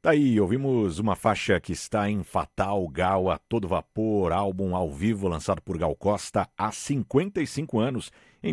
Daí, ouvimos uma faixa que está em Fatal, Gal a todo vapor, álbum ao vivo lançado por Gal Costa há 55 anos, em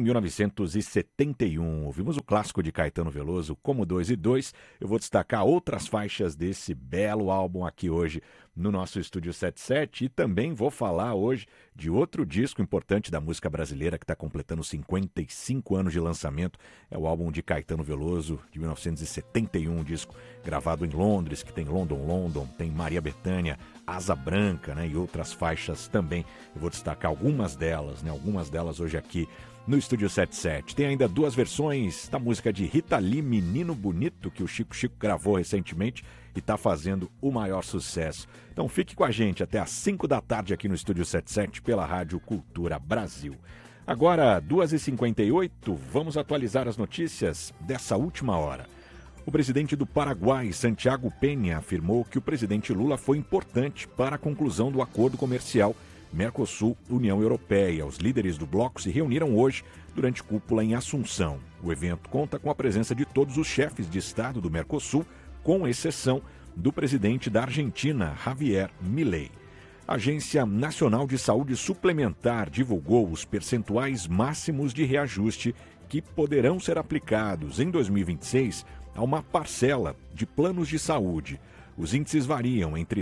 1971. Ouvimos o clássico de Caetano Veloso, Como 2 e 2. Eu vou destacar outras faixas desse belo álbum aqui hoje no nosso Estúdio 77 e também vou falar hoje de outro disco importante da música brasileira que está completando 55 anos de lançamento. É o álbum de Caetano Veloso, de 1971, um disco gravado em Londres, que tem London, London, tem Maria Bethânia, Asa Branca, né, e outras faixas também. Eu vou destacar algumas delas, hoje aqui no Estúdio 77. Tem ainda duas versões da música de Rita Lee, Menino Bonito, que o Chico gravou recentemente e está fazendo o maior sucesso. Então fique com a gente até às 5 da tarde aqui no Estúdio 77 pela Rádio Cultura Brasil. Agora, 2h58, vamos atualizar as notícias dessa última hora. O presidente do Paraguai, Santiago Peña, afirmou que o presidente Lula foi importante para a conclusão do acordo comercial Mercosul-União Europeia. Os líderes do bloco se reuniram hoje durante cúpula em Assunção. O evento conta com a presença de todos os chefes de Estado do Mercosul, com exceção do presidente da Argentina, Javier Milei. A Agência Nacional de Saúde Suplementar divulgou os percentuais máximos de reajuste que poderão ser aplicados em 2026 a uma parcela de planos de saúde. Os índices variam entre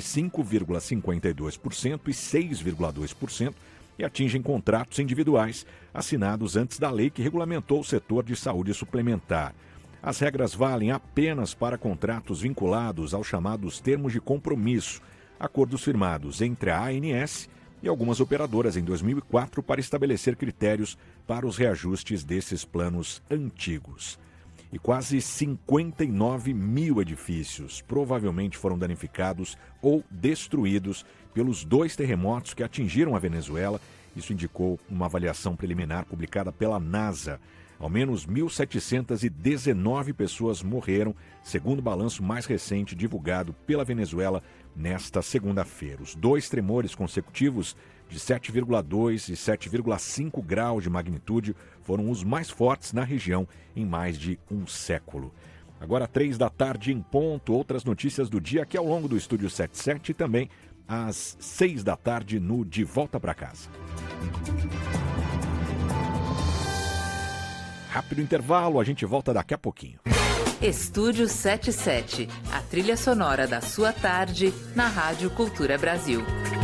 5,52% e 6,2% e atingem contratos individuais assinados antes da lei que regulamentou o setor de saúde suplementar. As regras valem apenas para contratos vinculados aos chamados termos de compromisso, acordos firmados entre a ANS e algumas operadoras em 2004 para estabelecer critérios para os reajustes desses planos antigos. E quase 59 mil edifícios provavelmente foram danificados ou destruídos pelos 2 terremotos que atingiram a Venezuela. Isso indicou uma avaliação preliminar publicada pela NASA. Ao menos 1.719 pessoas morreram, segundo o balanço mais recente divulgado pela Venezuela nesta segunda-feira. Os 2 tremores consecutivos de 7,2 e 7,5 graus de magnitude foram os mais fortes na região em mais de um século. Agora, 3 da tarde em ponto, outras notícias do dia aqui ao longo do Estúdio 77 e também às 6 da tarde no De Volta para Casa. Rápido intervalo, a gente volta daqui a pouquinho. Estúdio 77, a trilha sonora da sua tarde na Rádio Cultura Brasil.